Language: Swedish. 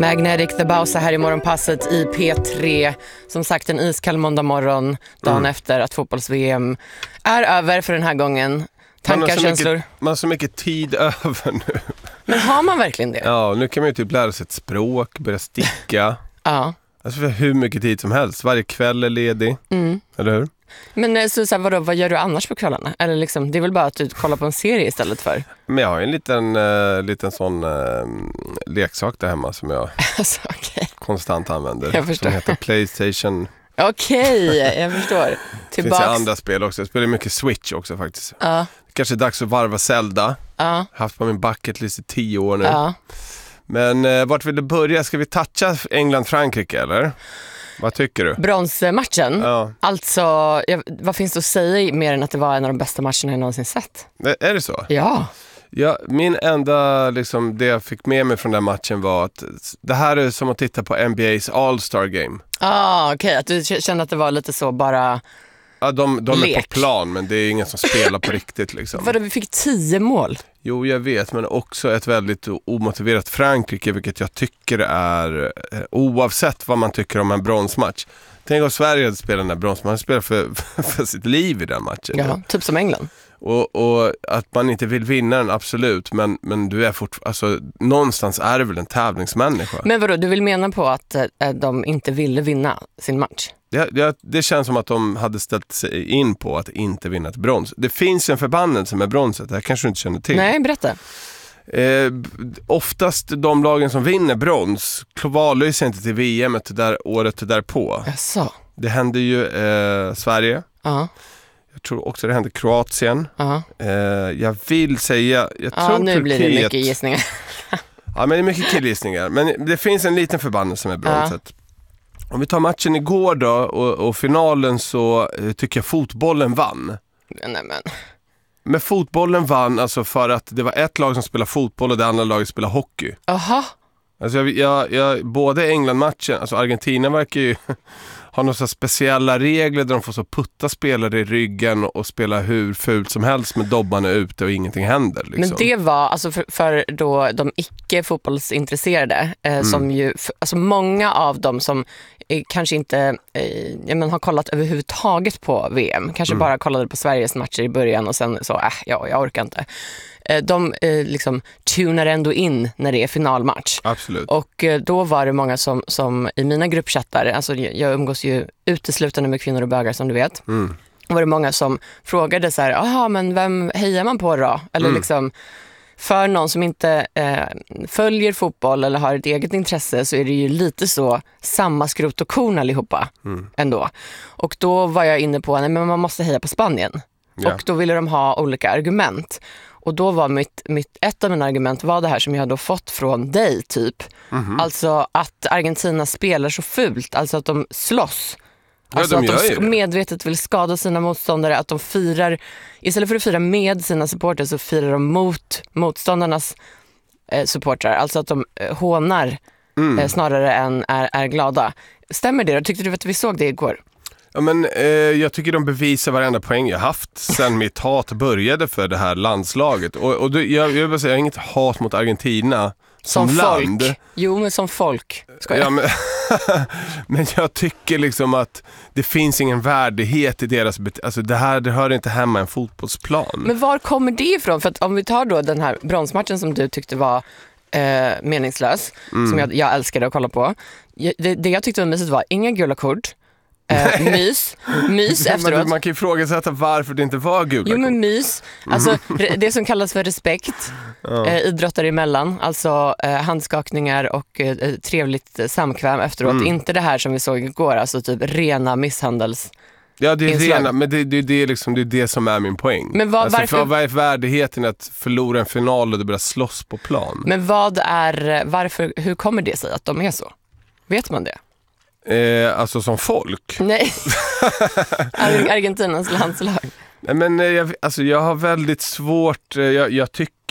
Magnetic The Bausa här i morgonpasset i P3. Som sagt, en iskall måndag morgon, dagen efter att fotbolls-VM är över för den här gången. Tankar, känslor? Man har så mycket tid över nu. Men har man verkligen det? Ja, nu kan man ju typ lära sig ett språk, börja sticka. Ja. Alltså för hur mycket tid som helst. Varje kväll är ledig. Eller hur? Men så här, vad gör du annars på kvällarna? Eller liksom, det är väl bara att du kollar på en serie istället för? Men jag har en liten sån leksak där hemma som jag konstant använder. Jag förstår. Som heter PlayStation. Okej, jag förstår. Det finns andra spel också. Jag spelar mycket Switch också faktiskt. Ja. Kanske är dags att varva Zelda. Ja. Haft på min bucketlist i 10 år nu. Ja. Men vart vill du börja? Ska vi toucha England-Frankrike eller? Vad tycker du? Bronsmatchen? Ja. Alltså, vad finns det att säga mer än att det var en av de bästa matcherna jag någonsin sett? Är det så? Ja. Ja, min enda, liksom, det jag fick med mig från den matchen var att det här är som att titta på NBA's All-Star Game. Okej. Att du kände att det var lite så bara... Ja, de är på plan, men det är ingen som spelar på riktigt liksom. Vadå, vi fick 10 mål? Jo, jag vet, men också ett väldigt omotiverat Frankrike, vilket jag tycker är, oavsett vad man tycker om en bronsmatch. Tänk om Sverige hade spelat den här bronsmatchen, spelar för sitt liv i den matchen. Ja, typ som England. Och att man inte vill vinna den, absolut, men du är alltså, någonstans är det väl en tävlingsmänniska. Men vadå, du vill mena på att de inte ville vinna sin match? Det känns som att de hade ställt sig in på att inte vinna ett brons. Det finns en förbannelse med bronset, det här kanske du inte känner till. Nej, berätta. Oftast de lagen som vinner brons kvalar sig inte till VM där året därpå. Jaså. Det hände ju Sverige. Ja. Jag tror också det hände Kroatien. Jag vill säga, jag tror nu Turkiet. Blir det mycket gissningar. Ja, men det är mycket killgissningar. Men det finns en liten förbannelse med bronset. Om vi tar matchen igår då och finalen, så tycker jag fotbollen vann. Nämen. Men fotbollen vann alltså för att det var ett lag som spelade fotboll och det andra laget spelade hockey. Aha. Alltså både England-matchen, alltså Argentina verkar ju ha några så speciella regler där de får så putta spelare i ryggen och spela hur fult som helst med dobbarna ute och ingenting händer. Liksom. Men det var alltså för då de icke-fotbollsintresserade som ju, alltså många av dem som kanske inte har kollat överhuvudtaget på VM, kanske bara kollade på Sveriges matcher i början och sen så, jag orkar inte. De liksom tunar ändå in när det är finalmatch. Absolut. Och då var det många som i mina gruppchattar, alltså jag umgås ju uteslutande med kvinnor och bögar som du vet. Var det många som frågade så här, men vem hejar man på då? Eller liksom, för någon som inte följer fotboll eller har ett eget intresse, så är det ju lite så samma skrot och korn allihopa ändå. Och då var jag inne på, men man måste heja på Spanien. Yeah. Och då ville de ha olika argument. Och då var ett av mina argument var det här som jag då fått från dig typ. Alltså att Argentina spelar så fult, alltså att de slåss. Alltså att de medvetet vill skada sina motståndare, att de firar, istället för att fira med sina supportrar så firar de mot motståndarnas supportrar. Alltså att de hånar snarare än är glada. Stämmer det? Tyckte du att vi såg det igår? Ja, men jag tycker de bevisar varenda poäng jag haft sen mitt hat började för det här landslaget. Och jag vill bara säga, jag har inget hat mot Argentina som land. Folk. Jo, men som folk. Ja, men jag tycker liksom att det finns ingen värdighet i deras alltså det hör inte hemma i en fotbollsplan. Men var kommer det ifrån? För att om vi tar då den här bronsmatchen som du tyckte var meningslös, som jag älskade att kolla på. Det jag tyckte var mysigt var inga gula kort. Mys efteråt. Man kan ju ifrågasätta varför det inte var gula kort. Jo, men mys. Alltså det som kallas för respekt idrottare emellan. Alltså handskakningar och trevligt samkväm efteråt. Inte det här som vi såg igår. Alltså typ rena misshandels. Ja, det är rena, men det är liksom, det är det som är min poäng. Men vad är värdigheten att förlora en final och det börjar slåss på plan? Men hur kommer det sig att de är så? Vet man det? Alltså som folk? Nej. Argentinas landslag. Nej, men jag har väldigt svårt, jag tycker